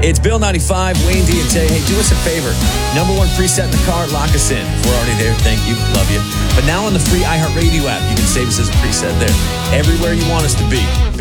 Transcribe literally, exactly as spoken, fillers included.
It's Bill ninety-five, Wayne D and Tay. Hey, do us a favor. Number one preset in the car, lock us in. If we're already there, thank you, love you. But now on the free iHeartRadio app, you can save us as a preset there. Everywhere you want us to be.